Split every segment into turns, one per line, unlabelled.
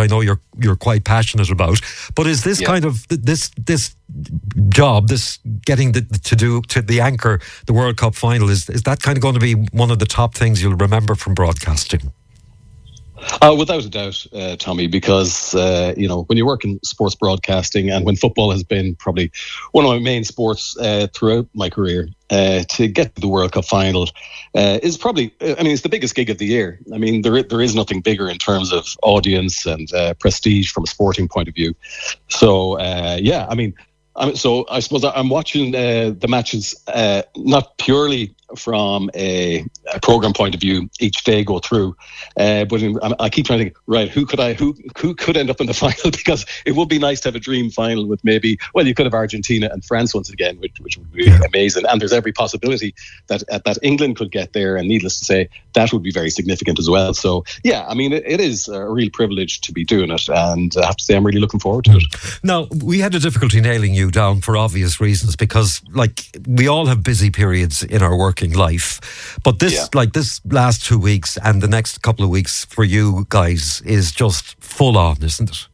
I know you're quite passionate about. But is this kind of this job, this getting to the anchor the World Cup final, is that kind of going to be one of the top things you'll remember from broadcasting?
Without a doubt, Tommy, because, when you work in sports broadcasting, and when football has been probably one of my main sports throughout my career, to get to the World Cup final is probably, it's the biggest gig of the year. I mean, there is nothing bigger in terms of audience and prestige from a sporting point of view. So, so I suppose I'm watching the matches not purely from a program point of view each day go through, but I keep trying to think, right, who could end up in the final, because it would be nice to have a dream final with maybe, well, you could have Argentina and France once again, which would be amazing, and there's every possibility that England could get there, and needless to say, that would be very significant as well. So it is a real privilege to be doing it, and I have to say I'm really looking forward to it.
Now, we had a difficulty nailing you down for obvious reasons, because we all have busy periods in our working life, but this last 2 weeks and the next couple of weeks for you guys is just full on, isn't it?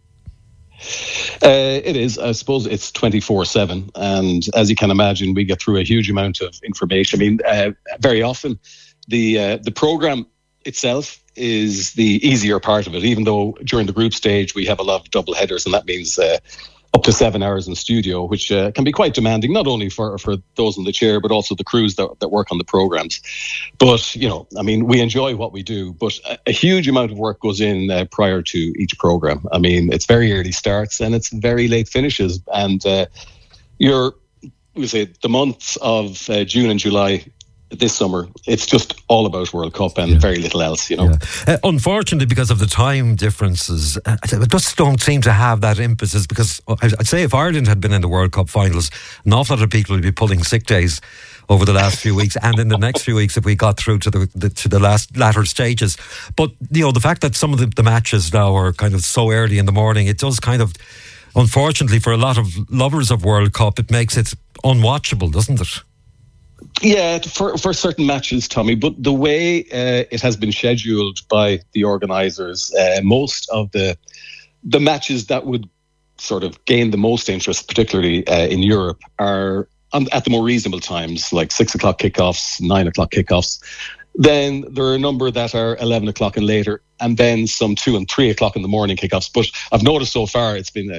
It is. I suppose it's 24/7, and as you can imagine, we get through a huge amount of information. I mean, very often the program itself is the easier part of it, even though during the group stage we have a lot of double headers, and that means up to 7 hours in studio, which can be quite demanding, not only for those in the chair, but also the crews that work on the programs. But, we enjoy what we do, but a huge amount of work goes in prior to each program. I mean, it's very early starts and it's very late finishes. And the months of June and July this summer, it's just all about World Cup and very little else,
Unfortunately, because of the time differences, I just don't seem to have that impetus, because I'd say if Ireland had been in the World Cup finals, an awful lot of people would be pulling sick days over the last few weeks, and in the next few weeks if we got through to the latter stages. But, the fact that some of the matches now are kind of so early in the morning, it does kind of, unfortunately for a lot of lovers of World Cup, it makes it unwatchable, doesn't it?
Yeah, for certain matches, Tommy, but the way it has been scheduled by the organisers, most of the matches that would sort of gain the most interest, particularly in Europe, are at the more reasonable times, like 6 o'clock kickoffs, 9 o'clock kickoffs. Then there are a number that are 11 o'clock and later, and then some 2 and 3 o'clock in the morning kickoffs. But I've noticed so far it's been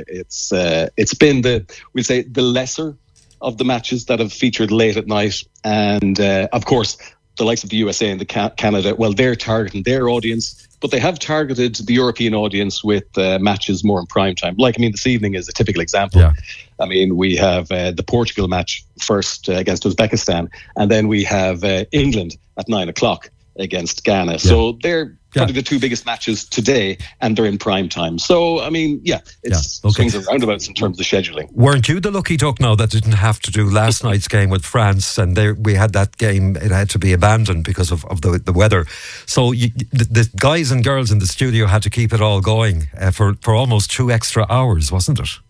the lesser of the matches that have featured late at night. And of course, the likes of the USA and Canada, well, they're targeting their audience, but they have targeted the European audience with matches more in prime time. This evening is a typical example. Yeah. I mean, we have the Portugal match first against Uzbekistan, and then we have England at 9 o'clock against Ghana. Yeah. So they're probably the two biggest matches today, and they're in prime time. So, it's swings and roundabouts in terms of scheduling.
Weren't you the lucky duck now that didn't have to do last night's game with France, and we had that game, it had to be abandoned because of the weather. So the guys and girls in the studio had to keep it all going for almost 2 extra hours, wasn't it?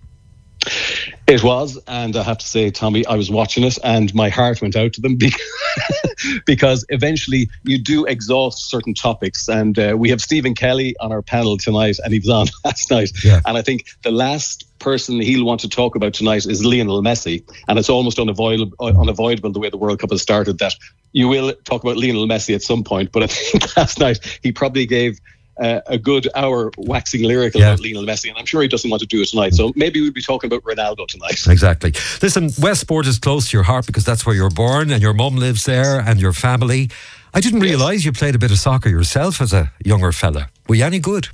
It was, and I have to say, Tommy, I was watching it and my heart went out to them because eventually you do exhaust certain topics, and we have Stephen Kelly on our panel tonight, and he was on last night, and I think the last person he'll want to talk about tonight is Lionel Messi, and it's almost unavoidable the way the World Cup has started that you will talk about Lionel Messi at some point. But I think last night he probably gave a good hour waxing lyrical about Lionel Messi, and I'm sure he doesn't want to do it tonight, so maybe we'll be talking about Ronaldo tonight.
Exactly. Listen, Westport is close to your heart because that's where you're born and your mum lives there and your family. I didn't realise you played a bit of soccer yourself as a younger fella. Were you any good?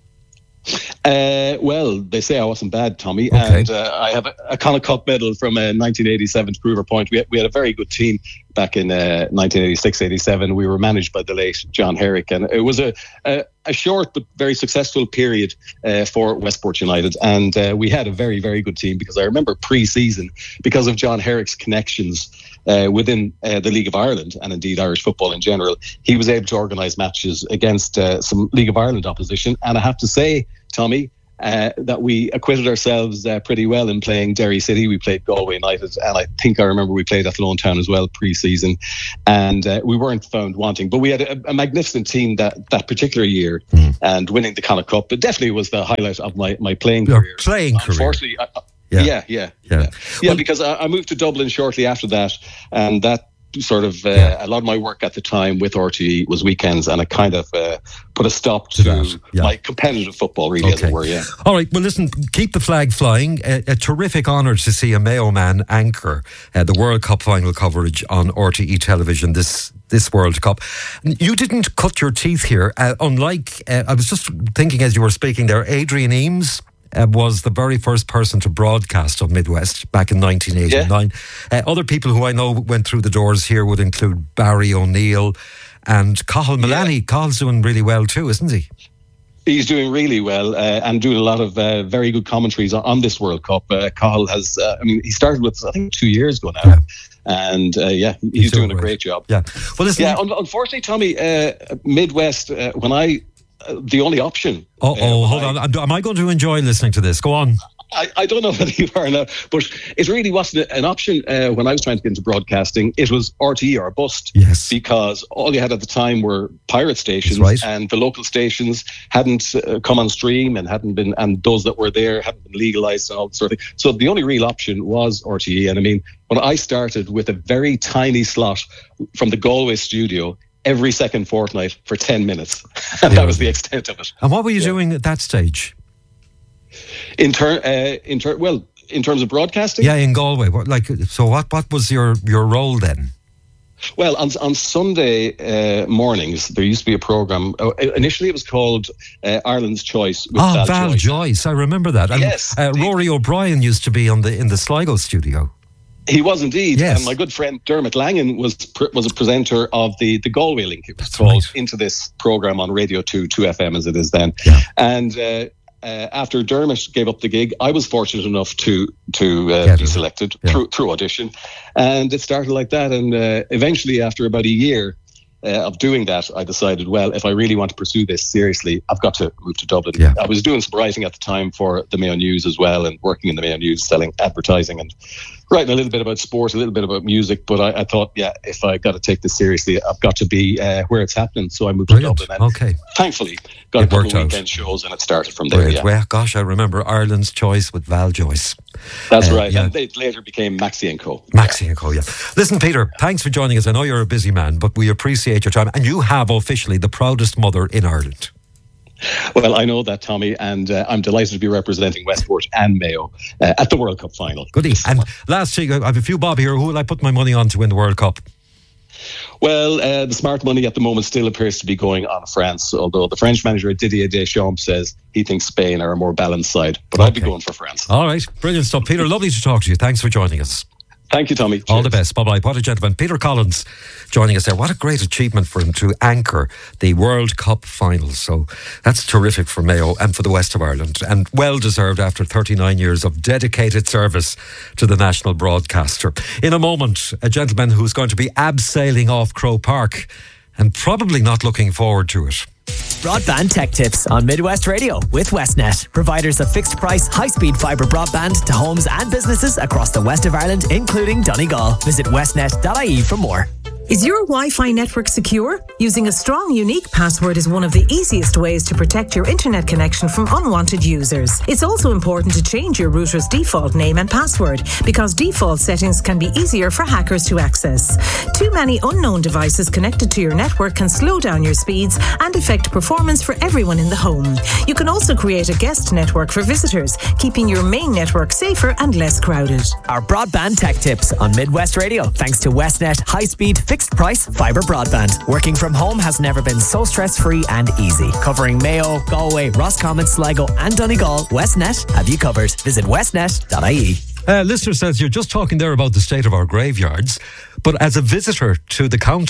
Well, they say I wasn't bad, Tommy, and I have a Connacht Cup medal from 1987 to prove our point. We had a very good team back in 1986-87. We were managed by the late John Herrick, and it was a short but very successful period for Westport United, and we had a very, very good team, because I remember pre-season, because of John Herrick's connections within the League of Ireland, and indeed Irish football in general, he was able to organise matches against some League of Ireland opposition, and I have to say, Tommy, that we acquitted ourselves pretty well in playing Derry City. We played Galway United, and I think I remember we played Athlone Town as well pre-season, and we weren't found wanting. But we had a magnificent team that particular year, and winning the Connacht Cup. It definitely was the highlight of my playing career. Unfortunately, yeah. Because I moved to Dublin shortly after that, and that sort of a lot of my work at the time with RTE was weekends, and it kind of put a stop to my competitive football, really, as it were.
All right, well listen, keep the flag flying. A terrific honour to see a Mayo man anchor the World Cup final coverage on RTE television this World Cup. You didn't cut your teeth here, unlike I was just thinking as you were speaking there, Adrian Eames was the very first person to broadcast on Midwest back in 1989. Other people who I know went through the doors here would include Barry O'Neill and Cathal Mullaney. Cahill's doing really well too, isn't he?
He's doing really well and doing a lot of very good commentaries on this World Cup. Cathal has, he started with, I think, 2 years ago now. And he's doing a great job. Well, listen, unfortunately, Tommy, Midwest, the only option.
Hold on. Am I going to enjoy listening to this? Go on.
I don't know whether you are now, but it really wasn't an option when I was trying to get into broadcasting. It was RTE or bust.
Yes.
Because all you had at the time were pirate stations, and the local stations hadn't come on stream and those that were there hadn't been legalised and all that sort of thing. So the only real option was RTE. And when I started with a very tiny slot from the Galway studio, every second fortnight for 10 minutes. And that was the extent of it.
And what were you doing at that stage?
In terms of broadcasting?
Yeah, in Galway. What was your role then?
Well, on Sunday mornings, there used to be a programme. Initially, it was called Ireland's Choice with
Val Joyce. I remember that. And,
yes.
Rory O'Brien used to be in the Sligo studio.
He was indeed,
yes.
And my good friend Dermot Langan was a presenter of the Galway link. It was called Into This programme on Radio 2 FM as it is then. Yeah. And after Dermot gave up the gig, I was fortunate enough to be selected through audition, and it started like that. And eventually, after about a year of doing that, I decided, well, if I really want to pursue this seriously, I've got to move to Dublin. Yeah. I was doing some writing at the time for the Mayo News as well, and working in the Mayo News, selling advertising and writing a little bit about sport, a little bit about music. But I thought, if I got to take this seriously, I've got to be where it's happening. So I moved to Dublin, and thankfully got a couple of weekend shows, and it started from there.
Well, gosh, I remember Ireland's Choice with Val Joyce.
That's right. Yeah. And they later became Maxi & Co.
Maxi & Co, yeah. Listen, Peter, thanks for joining us. I know you're a busy man, but we appreciate your time. And you have officially the proudest mother in Ireland.
Well, I know that, Tommy, and I'm delighted to be representing Westport and Mayo at the World Cup final.
Goody. And last week, I have a few bob here. Who will I put my money on to win the World Cup?
Well, the smart money at the moment still appears to be going on France, although the French manager Didier Deschamps says he thinks Spain are a more balanced side. But I'd be going for France.
All right. Brilliant stuff. Peter, lovely to talk to you. Thanks for joining us.
Thank you, Tommy. Cheers.
All the best. Bye-bye. What a gentleman. Peter Collins joining us there. What a great achievement for him to anchor the World Cup final. So that's terrific for Mayo and for the west of Ireland, and well deserved after 39 years of dedicated service to the national broadcaster. In a moment, a gentleman who's going to be abseiling off Croke Park and probably not looking forward to it.
Broadband Tech Tips on Midwest Radio with Westnet, providers of fixed price, high-speed fibre broadband to homes and businesses across the west of Ireland, including Donegal. Visit westnet.ie for more.
Is your Wi-Fi network secure? Using a strong, unique password is one of the easiest ways to protect your internet connection from unwanted users. It's also important to change your router's default name and password, because default settings can be easier for hackers to access. Too many unknown devices connected to your network can slow down your speeds and affect performance for everyone in the home. You can also create a guest network for visitors, keeping your main network safer and less crowded.
Our Broadband Tech Tips on Midwest Radio, thanks to Westnet high-speed fixed price fibre broadband. Working from home has never been so stress-free and easy. Covering Mayo, Galway, Roscommon, Sligo and Donegal, Westnet have you covered. Visit westnet.ie.
Listener says, you're just talking there about the state of our graveyards, but as a visitor to the county,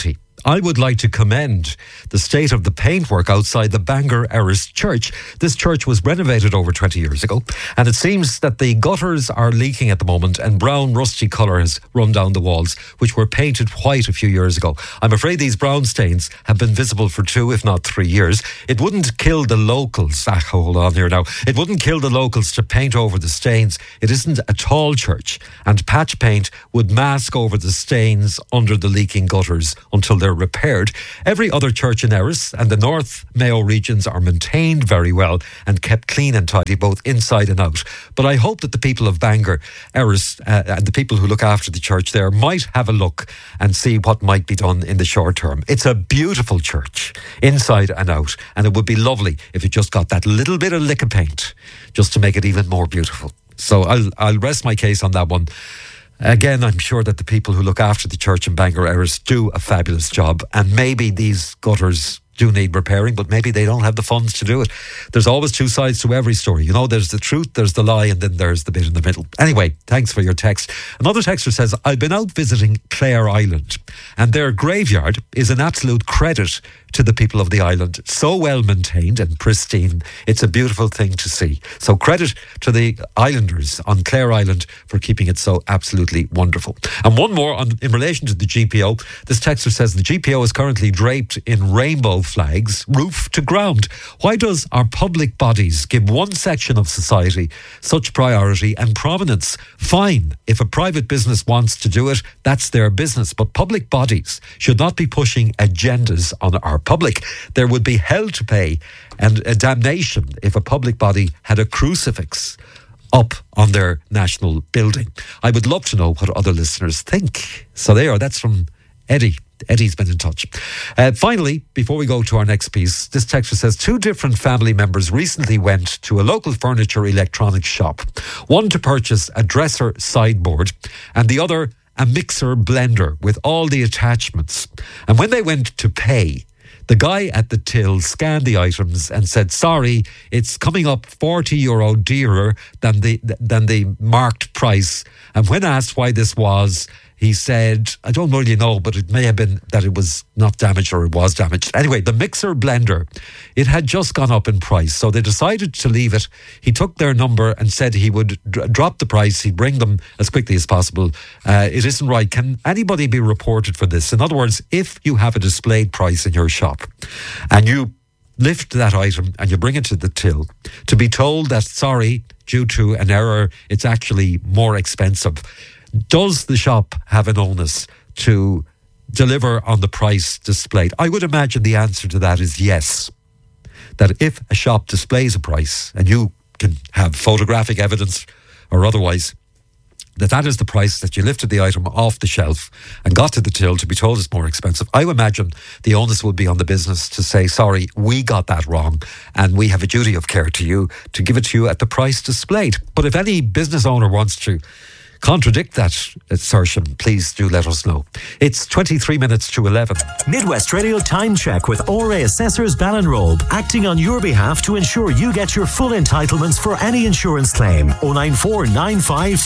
I would like to commend the state of the paintwork outside the Bangor Erris Church. This church was renovated over 20 years ago, and it seems that the gutters are leaking at the moment and brown rusty colour has run down the walls, which were painted white a few years ago. I'm afraid these brown stains have been visible for 2, if not 3 years. It wouldn't kill the locals. Hold on here now. It wouldn't kill the locals to paint over the stains. It isn't a tall church, and patch paint would mask over the stains under the leaking gutters until they're repaired. Every other church in Erris and the North Mayo regions are maintained very well and kept clean and tidy, both inside and out. But I hope that the people of Bangor, Erris, and the people who look after the church there might have a look and see what might be done in the short term. It's a beautiful church, inside and out, and it would be lovely if it just got that little bit of lick of paint just to make it even more beautiful. So I'll rest my case on that one. Again, I'm sure that the people who look after the church in Bangor Erris do a fabulous job, and maybe these gutters do need repairing, but maybe they don't have the funds to do it. There's always two sides to every story. You know, there's the truth, there's the lie, and then there's the bit in the middle. Anyway, thanks for your text. Another texter says, I've been out visiting Clare Island, and their graveyard is an absolute credit to the people of the island. So well maintained and pristine. It's a beautiful thing to see. So credit to the islanders on Clare Island for keeping it so absolutely wonderful. And one more in relation to the GPO. This texter says the GPO is currently draped in rainbow flags, roof to ground. Why does our public bodies give one section of society such priority and prominence? Fine, if a private business wants to do it, that's their business. But public bodies should not be pushing agendas on our public. There would be hell to pay and a damnation if a public body had a crucifix up on their national building. I would love to know what other listeners think. So there, that's from Eddie. Eddie's been in touch. Finally, before we go to our next piece, this texter says 2 different family members recently went to a local furniture electronics shop. One to purchase a dresser sideboard and the other a mixer blender with all the attachments. And when they went to pay, the guy at the till scanned the items and said, sorry, it's coming up €40 dearer than the marked price. And when asked why this was, he said, I don't really know, but it may have been that it was not damaged or it was damaged. Anyway, the mixer blender, it had just gone up in price. So they decided to leave it. He took their number and said he would drop the price. He'd bring them as quickly as possible. It isn't right. Can anybody be reported for this? In other words, if you have a displayed price in your shop and you lift that item and you bring it to the till, to be told that, sorry, due to an error, it's actually more expensive. Does the shop have an onus to deliver on the price displayed? I would imagine the answer to that is yes. That if a shop displays a price and you can have photographic evidence or otherwise, that is the price that you lifted the item off the shelf and got to the till to be told it's more expensive. I would imagine the onus would be on the business to say, sorry, we got that wrong and we have a duty of care to you to give it to you at the price displayed. But if any business owner wants to contradict that assertion, please do let us know. It's 23 minutes to 11.
Midwest Radio Time Check with ORA Assessors Ballinrobe, acting on your behalf to ensure you get your full entitlements for any insurance claim. 094 95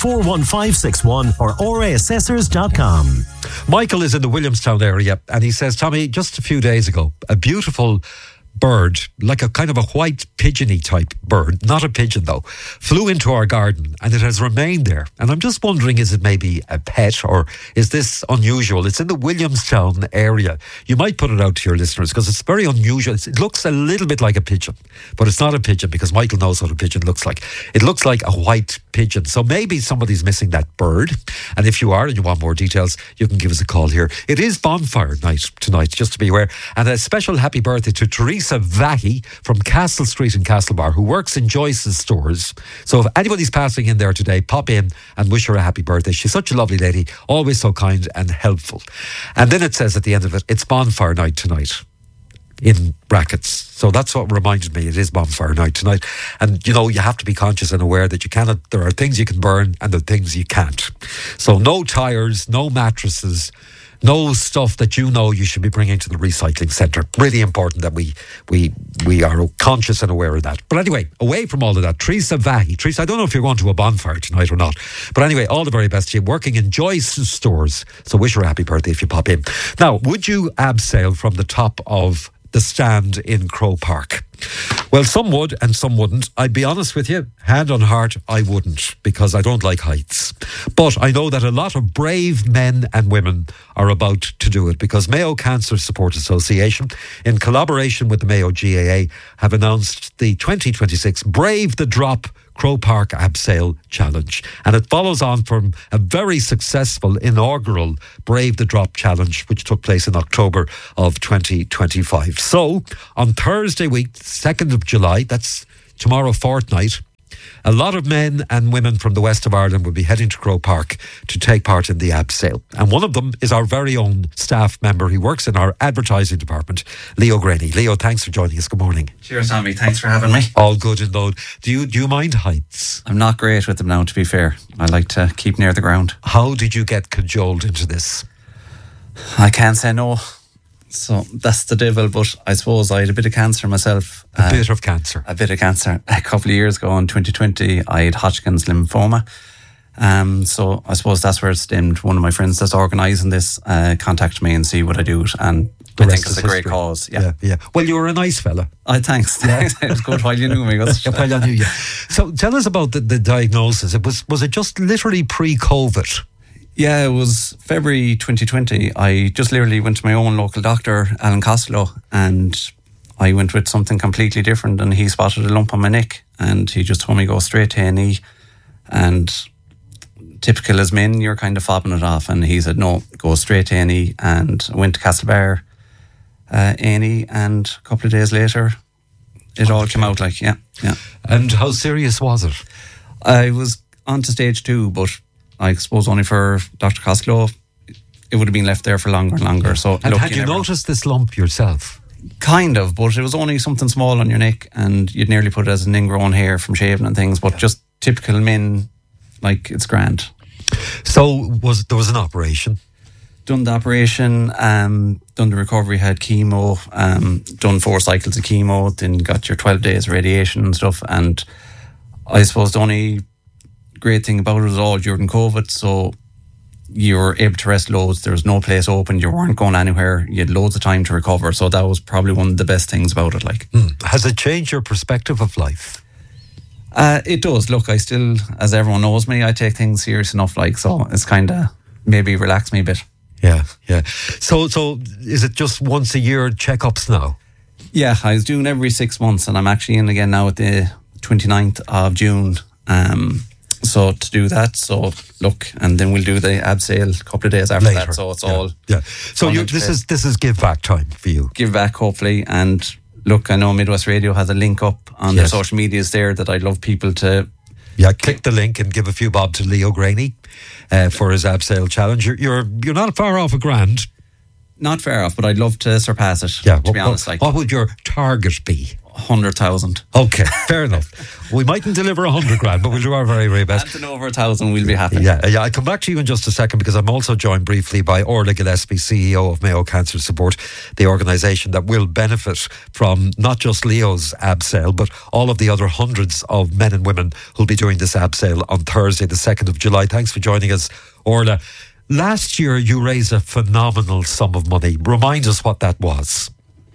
41561 or oraassessors.com.
Michael is in the Williamstown area and he says, Tommy, just a few days ago, a beautiful bird, like a kind of a white pigeony type bird, not a pigeon though, flew into our garden and it has remained there. And I'm just wondering, is it maybe a pet or is this unusual? It's in the Williamstown area. You might put it out to your listeners because it's very unusual. It looks a little bit like a pigeon, but it's not a pigeon because Michael knows what a pigeon looks like. It looks like a white pigeon. So maybe somebody's missing that bird. And if you are and you want more details, you can give us a call here. It is bonfire night tonight, just to be aware. And a special happy birthday to Teresa Vahi from Castle Street in Castlebar, who works in Joyce's stores. So if anybody's passing in there today, pop in and wish her a happy birthday. She's such a lovely lady, always so kind and helpful. And then it says at the end of it, it's bonfire night tonight, in brackets. So that's what reminded me. It is bonfire night tonight. And, you know, you have to be conscious and aware that there are things you can burn and there are things you can't. So no tires, no mattresses, No stuff that you should be bringing to the recycling centre. Really important that we are conscious and aware of that. But anyway, away from all of that, Teresa Vahi. Teresa, I don't know if you're going to a bonfire tonight or not. But anyway, all the very best to you. Working in Joyce Stores. So wish her a happy birthday if you pop in. Now, would you abseil from the top of the stand in Croke Park? Well, some would and some wouldn't. I'd be honest with you, hand on heart, I wouldn't, because I don't like heights. But I know that a lot of brave men and women are about to do it, because Mayo Cancer Support Association, in collaboration with the Mayo GAA, have announced the 2026 Brave the Drop Croke Park Abseil Challenge. And it follows on from a very successful inaugural Brave the Drop Challenge, which took place in October of 2025. So, on Thursday week, 2nd of July, that's tomorrow fortnight, a lot of men and women from the west of Ireland will be heading to Croke Park to take part in the abseil. And one of them is our very own staff member. He works in our advertising department, Leo Graney. Leo, thanks for joining us. Good morning.
Cheers, Tommy. Thanks for having me.
All good in load. Do you mind heights?
I'm not great with them now, to be fair. I like to keep near the ground.
How did you get cajoled into this?
I can't say no. So that's the devil, but I suppose I had a bit of cancer myself.
A bit of cancer.
A bit of cancer. A couple of years ago in 2020, I had Hodgkin's lymphoma. So I suppose that's where it stemmed. One of my friends that's organising this contacted me and see would I do it, and I think it's a great cause.
Yeah. Well, you were a nice fella.
Thanks. Yeah. It was good while you knew me.
While I knew you. So tell us about the diagnosis. Was it just literally pre-COVID?
Yeah, it was February 2020. I just literally went to my own local doctor, Alan Costello, and I went with something completely different, and he spotted a lump on my neck, and he just told me go straight to A&E. And typical as men, you're kind of fobbing it off, and he said no, go straight to A&E. And I went to Castlebar A&E, and a couple of days later it all came out like, yeah.
And how serious was it?
I was on to stage 2, but I suppose only for Dr. Costello, it would have been left there for longer and longer. So,
and had you noticed this lump yourself?
Kind of, but it was only something small on your neck, and you'd nearly put it as an ingrown hair from shaving and things, but just typical men, like, it's grand.
So there was an operation?
Done the operation, done the recovery, had chemo, done 4 cycles of chemo, then got your 12 days of radiation and stuff. And I suppose the only great thing about it was all during COVID, so you were able to rest loads. There was no place open, you weren't going anywhere, you had loads of time to recover, so that was probably one of the best things about it.
Has it changed your perspective of life?
It does. Look, I still, as everyone knows me, I take things serious enough, so it's kind of maybe relaxed me a bit.
Yeah. So is it just once a year checkups now?
Yeah, I was doing every 6 months, and I'm actually in again now at the 29th of June. So to do that, and then we'll do the abseil a couple of days after later. That. So it's all.
Yeah. So this is give back time for you.
Give back, hopefully. And look, I know Midwest Radio has a link up on their social medias there that I'd love people to.
Yeah, click the link and give a few bob to Leo Graney for his abseil challenge. You're not far off $1,000.
Not far off, but I'd love to surpass it.
Yeah.
To be honest,
what would your target be?
100,000.
Okay, fair enough. We mightn't deliver 100,000, but we'll do our very, very best.
And over 1,000, we'll be happy.
Yeah. I'll come back to you in just a second, because I'm also joined briefly by Orla Gillespie, CEO of Mayo Cancer Support, the organisation that will benefit from not just Leo's abseil, but all of the other hundreds of men and women who'll be doing this abseil on Thursday, the 2nd of July. Thanks for joining us, Orla. Last year, you raised a phenomenal sum of money. Remind us what that was.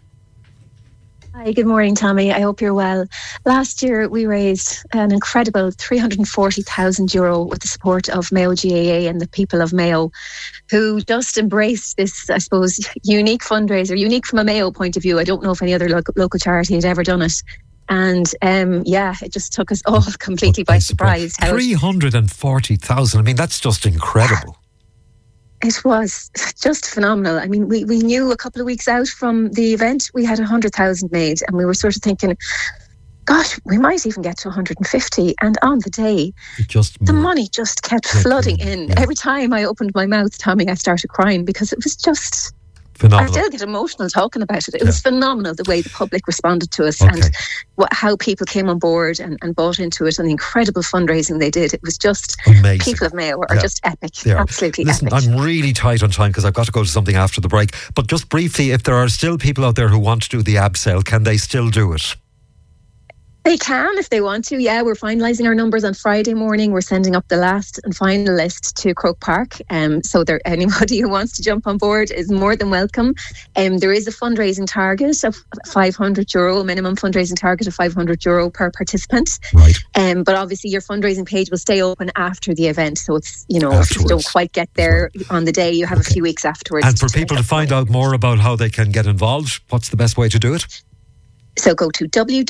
Hi, good morning, Tommy. I hope you're well. Last year, we raised an incredible €340,000 with the support of Mayo GAA and the people of Mayo, who just embraced this, I suppose, unique fundraiser, unique from a Mayo point of view. I don't know if any other local charity had ever done it. And it just took us all completely by surprise.
340,000. I mean, that's just incredible.
It was just phenomenal. I mean, we knew a couple of weeks out from the event we had 100,000 made, and we were sort of thinking, gosh, we might even get to 150. And on the day, the money just kept flooding in. Yeah. Every time I opened my mouth, Tommy, I started crying, because it was just
Phenomenal.
I still get emotional talking about it. It was phenomenal the way the public responded to us
Okay.
and how people came on board and bought into it, and the incredible fundraising they did. It was just
Amazing.
people of Mayo are just epic.
They are.
Absolutely
Listen,
epic.
I'm really tight on time because I've got to go to something after the break. But just briefly, if there are still people out there who want to do the ab sale, can they still do it?
They can if they want to. Yeah, we're finalising our numbers on Friday morning. We're sending up the last and final list to Croke Park. So anybody who wants to jump on board is more than welcome. There is a fundraising target of €500, a minimum fundraising target of €500 per participant.
Right.
But obviously your fundraising page will stay open after the event. So it's, if you
Afterwards.
don't quite get there on the day, you have a few weeks afterwards.
And for people to find out more about how they can get involved, what's the best way to do it?
So go to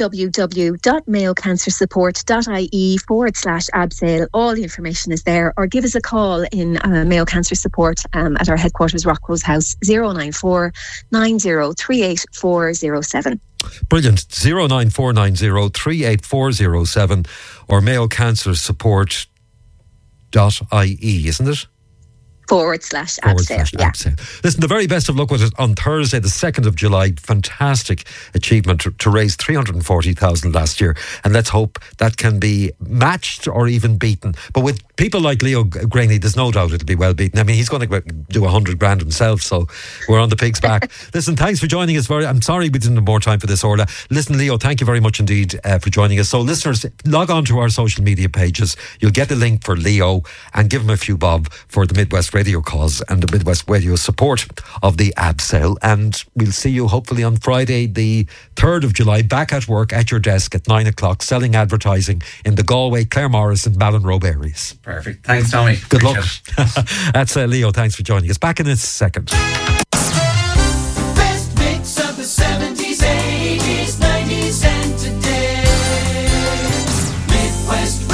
www.mayocancersupport.ie/absale. All the information is there, or give us a call in Mayo Cancer Support at our headquarters, Rockrose House, 094 9038
Brilliant. 09490384007 or mayocancersupport.ie, isn't it?
/absale. Yeah.
Absale. Listen, the very best of luck with it on Thursday, the 2nd of July. Fantastic achievement to raise 340,000 last year. And let's hope that can be matched or even beaten. But with people like Leo Graney, there's no doubt it'll be well beaten. I mean, he's going to do 100 grand himself, so we're on the pig's back. Listen, thanks for joining us. I'm sorry we didn't have more time for this, Orla. Listen, Leo, thank you very much indeed for joining us. So listeners, log on to our social media pages. You'll get the link for Leo and give him a few bob for the Midwest Radio cause and the Midwest Radio support of the ab sale. And we'll see you hopefully on Friday, the 3rd of July, back at work at your desk at 9 o'clock, selling advertising in the Galway, Claremorris and Ballinrobe areas.
Perfect. Thanks, Tommy.
Good
Appreciate
luck. That's Leo. Thanks for joining us. Back in a second.
Best mix of the 70s, 80s, 90s and today. Midwest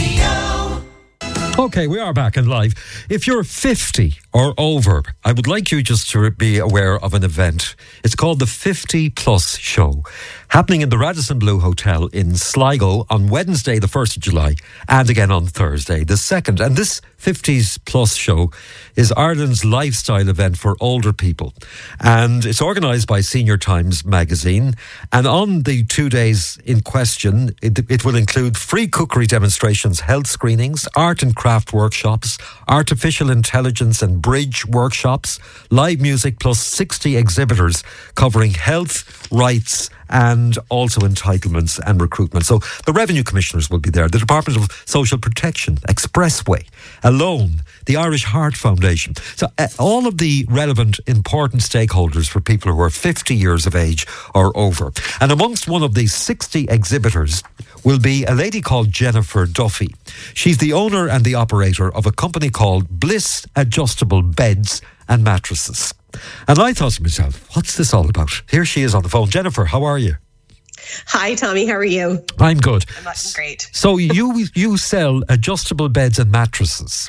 Radio.
Okay, we are back and live. If you're 50 or over, I would like you just to be aware of an event. It's called the 50 Plus Show, happening in the Radisson Blu Hotel in Sligo on Wednesday, the 1st of July, and again on Thursday, the 2nd. And this 50s Plus Show is Ireland's lifestyle event for older people. And it's organised by Senior Times magazine. And on the 2 days in question, it will include free cookery demonstrations, health screenings, art and craft workshops, artificial intelligence and bridge workshops, live music, plus 60 exhibitors covering health, rights, and also entitlements and recruitment. So the revenue commissioners will be there, the Department of Social Protection, Expressway, Alone, the Irish Heart Foundation. So all of the relevant, important stakeholders for people who are 50 years of age or over. And amongst one of these 60 exhibitors will be a lady called Jennifer Duffy. She's the owner and the operator of a company called Bliss Adjustable Beds and Mattresses. And I thought to myself, what's this all about? Here she is on the phone. Jennifer, how are you?
Hi, Tommy. How are you?
I'm good.
I'm great.
So you sell adjustable beds and mattresses.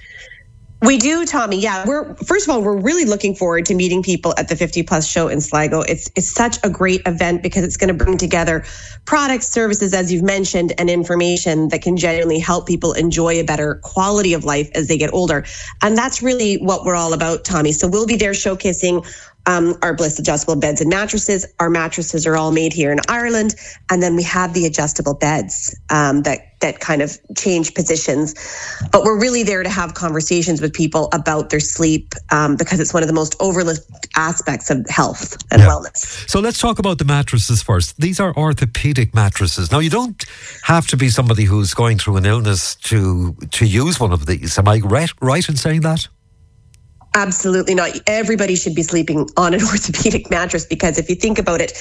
We do, Tommy. Yeah, first of all, we're really looking forward to meeting people at the 50 Plus show in Sligo. It's such a great event because it's going to bring together products, services, as you've mentioned, and information that can genuinely help people enjoy a better quality of life as they get older. And that's really what we're all about, Tommy. So we'll be there showcasing our Bliss adjustable beds and mattresses. Our mattresses are all made here in Ireland. And then we have the adjustable beds that kind of change positions. But we're really there to have conversations with people about their sleep because it's one of the most overlooked aspects of health and wellness.
So let's talk about the mattresses first. These are orthopedic mattresses. Now, you don't have to be somebody who's going through an illness to use one of these. Am I right in saying that?
Absolutely not. Everybody should be sleeping on an orthopedic mattress because if you think about it,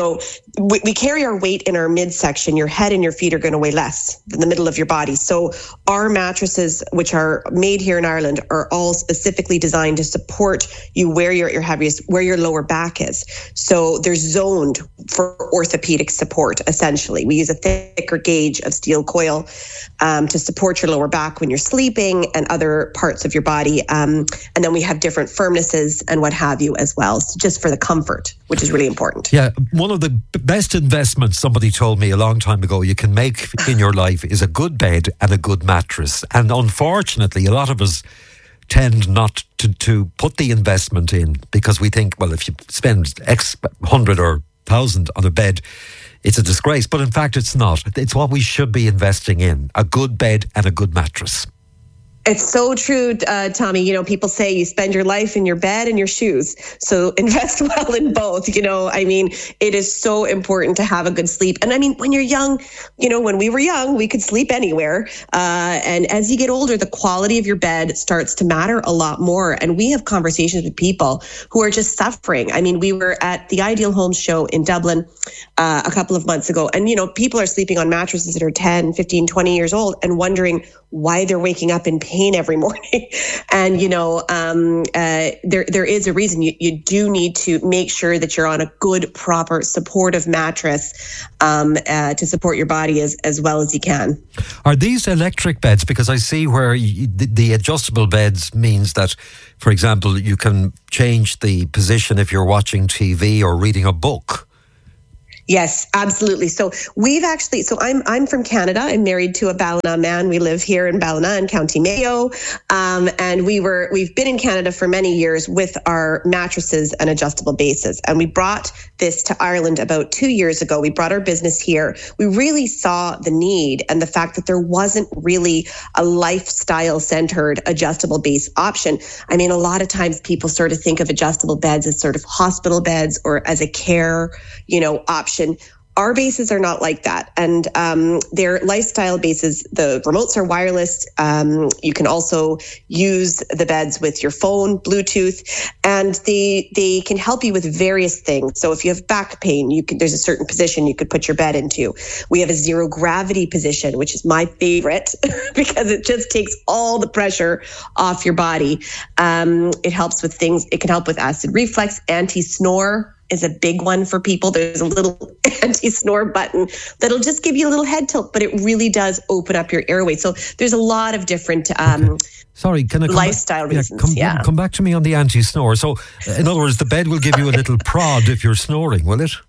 we carry our weight in our midsection. Your head and your feet are going to weigh less than the middle of your body. So our mattresses, which are made here in Ireland, are all specifically designed to support you where you're at your heaviest, where your lower back is. So they're zoned for orthopedic support, essentially. We use a thicker gauge of steel coil to support your lower back when you're sleeping and other parts of your body. And then we have different firmnesses and what have you as well, so just for the comfort, which is really important.
Yeah, one of the best investments somebody told me a long time ago you can make in your life is a good bed and a good mattress. And unfortunately, a lot of us tend not to put the investment in because we think, well, if you spend X 100 or 1,000 on a bed, it's a disgrace. But in fact, it's not. It's what we should be investing in: a good bed and a good mattress.
It's so true, Tommy. You know, people say you spend your life in your bed and your shoes. So invest well in both. You know, I mean, it is so important to have a good sleep. And I mean, when you're young, you know, when we were young, we could sleep anywhere. And as you get older, the quality of your bed starts to matter a lot more. And we have conversations with people who are just suffering. I mean, we were at the Ideal Homes show in Dublin a couple of months ago. And, you know, people are sleeping on mattresses that are 10, 15, 20 years old and wondering why they're waking up in pain every morning. And, you know, there is a reason. You do need to make sure that you're on a good, proper, supportive mattress to support your body as well as you can.
Are these electric beds? Because I see where the adjustable beds means that, for example, you can change the position if you're watching TV or reading a book.
Yes, absolutely. So I'm from Canada. I'm married to a Ballina man. We live here in Ballina in County Mayo. And we've been in Canada for many years with our mattresses and adjustable bases. And we brought this to Ireland about 2 years ago. We brought our business here. We really saw the need and the fact that there wasn't really a lifestyle centered adjustable base option. I mean, a lot of times people sort of think of adjustable beds as sort of hospital beds or as a care, you know, option. Our bases are not like that. And they're lifestyle bases. The remotes are wireless. You can also use the beds with your phone, Bluetooth, and they can help you with various things. So if you have back pain, there's a certain position you could put your bed into. We have a zero gravity position, which is my favorite because it just takes all the pressure off your body. It helps with things. It can help with acid reflux, anti-snore is a big one for people. There's a little anti-snore button that'll just give you a little head tilt, but it really does open up your airway. So there's a lot of different
Sorry, can I
lifestyle reasons.
Come back to me on the anti-snore. So in other words, the bed will give you a little prod if you're snoring, will it?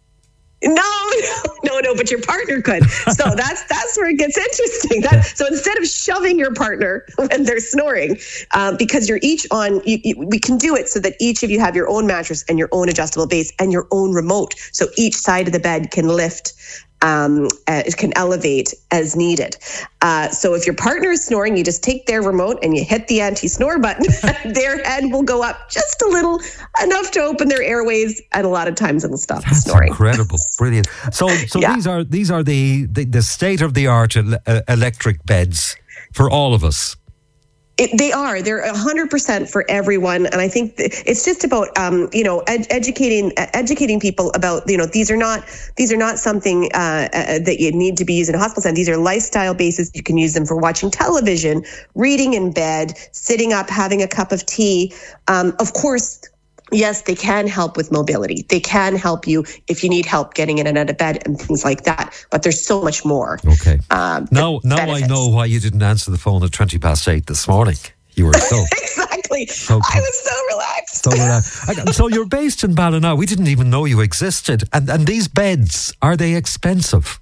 No, but your partner could. So that's where it gets interesting. So instead of shoving your partner when they're snoring, because you're each on, we can do it so that each of you have your own mattress and your own adjustable base and your own remote. So each side of the bed can lift. It can elevate as needed. So if your partner is snoring, you just take their remote and you hit the anti-snore button. Their head will go up just a little, enough to open their airways, and a lot of times it'll stop the snoring. Incredible, brilliant. So yeah. these are the state of the art electric beds for all of us.
They're 100% for everyone. And I think it's just about, educating people about, these are not something that you need to be used in a hospital setting. These are lifestyle bases. You can use them for watching television, reading in bed, sitting up, having a cup of tea. Of course, yes, they can help with mobility. They can help you if you need help getting in and out of bed and things like that. But there's so much more.
Okay. Now I know why you didn't answer the phone at 8:20 this morning. You were so...
Exactly. I was so relaxed.
So you're based in Ballina. We didn't even know you existed. And these beds, are they expensive?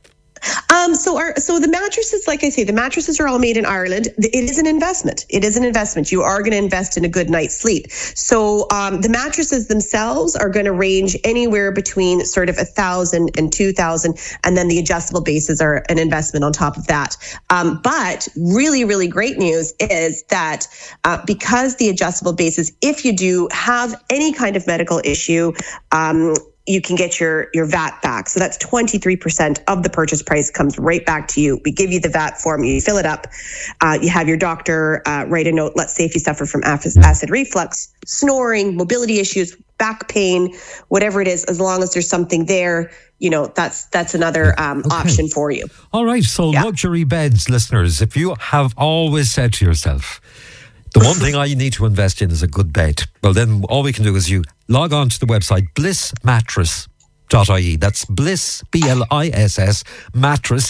So the mattresses, like I say, the mattresses are all made in Ireland. It is an investment. You are going to invest in a good night's sleep. So the mattresses themselves are going to range anywhere between sort of 1,000 and 2,000, and then the adjustable bases are an investment on top of that. But really, really great news is that because the adjustable bases, if you do have any kind of medical issue, you can get your VAT back. So that's 23% of the purchase price comes right back to you. We give you the VAT form, you fill it up, you have your doctor write a note. Let's say if you suffer from acid reflux, snoring, mobility issues, back pain, whatever it is, as long as there's something there, that's another option for you.
All right. So luxury beds, listeners, if you have always said to yourself, the one thing I need to invest in is a good bed, well, then all we can do is you log on to the website blissmattress.ie. That's Bliss, BLISS, mattress,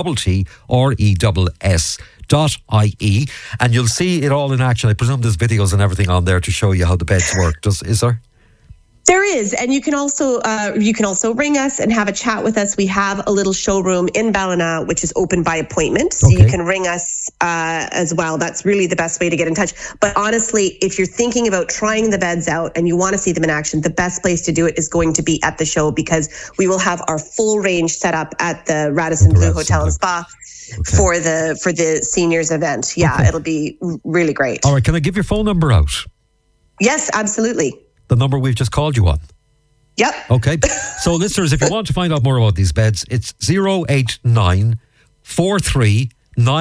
MATTRESS.ie. And you'll see it all in action. I presume there's videos and everything on there to show you how the beds work. Is there?
There is, and you can also ring us and have a chat with us. We have a little showroom in Ballina, which is open by appointment, so you can ring us as well. That's really the best way to get in touch. But honestly, if you're thinking about trying the beds out and you want to see them in action, the best place to do it is going to be at the show, because we will have our full range set up at the Radisson Blu Hotel and Spa. For the seniors event. Yeah, it'll be really great.
All right, can I give your phone number out?
Yes, absolutely.
The number we've just called you on?
Yep.
Okay. So listeners, if you want to find out more about these beds, it's 089 43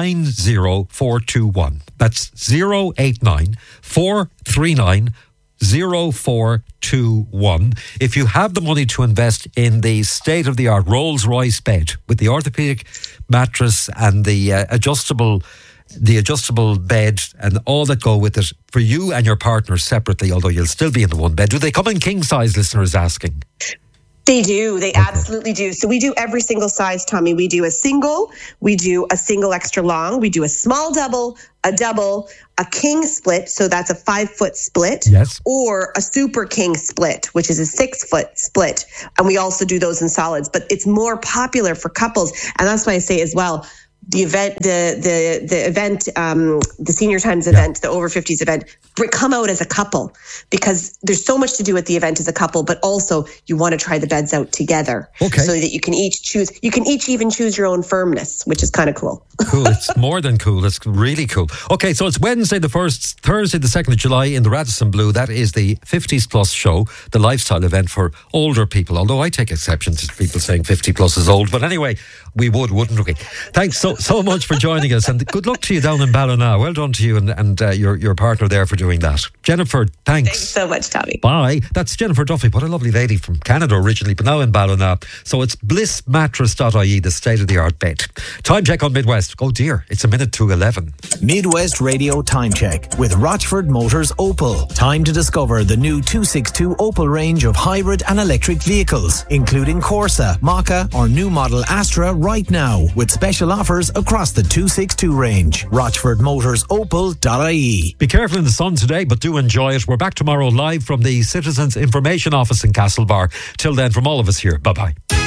90421. That's 089 439 0421. If you have the money to invest in the state-of-the-art Rolls-Royce bed with the orthopedic mattress and the adjustable bed and all that go with it for you and your partner separately, although you'll still be in the one bed. Do they come in king size, listeners asking?
They do. They absolutely do. So we do every single size, Tommy. We do a single, extra long, we do a small double, a king split, so that's a 5-foot split,
yes,
or a super king split, which is a 6-foot split. And we also do those in solids, but it's more popular for couples. And that's why I say as well, the event, the Senior Times event, the Over 50s event, come out as a couple, because there's so much to do at the event as a couple, but also you want to try the beds out together, so that you can each even choose your own firmness, which is kind of cool.
Cool. It's more than cool. It's really cool. Okay, so it's Wednesday the 1st, Thursday the 2nd of July in the Radisson Blu. That is the 50s Plus show, the lifestyle event for older people, although I take exception to people saying 50 plus is old. But anyway, we wouldn't we? Thanks so much for joining us, and good luck to you down in Ballina. Well done to you and your partner there for doing that. Jennifer, thanks.
Thanks so much, Tommy.
Bye. That's Jennifer Duffy. What a lovely lady, from Canada originally, but now in Ballina. So it's blissmattress.ie, the state-of-the-art bed. Time check on Midwest. Oh dear, it's 11:11.
Midwest Radio Time Check with Rochford Motors Opel. Time to discover the new 262 Opel range of hybrid and electric vehicles, including Corsa, Mokka or new model Astra right now, with special offers across the 262 range. RochfordMotorsOpel.ie.
Be careful in the sun today, but do enjoy it. We're back tomorrow live from the Citizens Information Office in Castlebar. Till then, from all of us here, bye-bye.